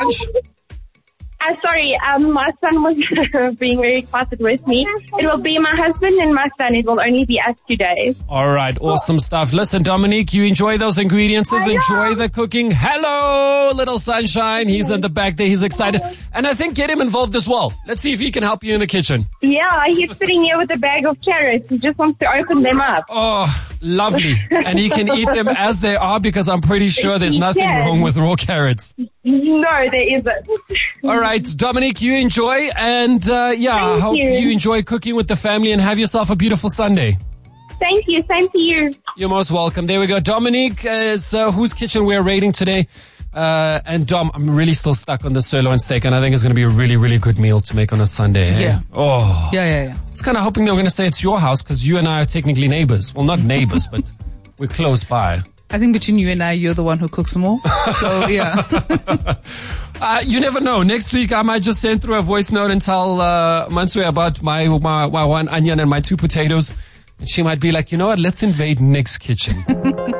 lunch? Sorry, my son was being very excited with me. It will be my husband and my son. It will only be us today. All right, awesome stuff. Listen, Dominique, you enjoy those ingredients. Enjoy the cooking. Hello, little sunshine. He's in the back there. He's excited. And I think get him involved as well. Let's see if he can help you in the kitchen. Yeah, he's sitting here with a bag of carrots. He just wants to open them up. Oh, lovely. And he can eat them as they are because I'm pretty sure there's nothing wrong with raw carrots. No, there isn't. All right, Dominique, you enjoy. And I hope you enjoy cooking with the family and have yourself a beautiful Sunday. Thank you. Same to you. You're most welcome. There we go. Dominique is whose kitchen we're raiding today. And Dom, I'm really still stuck on the sirloin steak, and I think it's going to be a really, really good meal to make on a Sunday. Eh? Yeah. Oh. Yeah. I was kind of hoping they were going to say it's your house because you and I are technically neighbors. Well, not neighbors, but we're close by. I think between you and I, you're the one who cooks more. So, yeah. You never know. Next week, I might just send through a voice note and tell Mansue about my one onion and my 2 potatoes. And she might be like, you know what? Let's invade Nick's kitchen.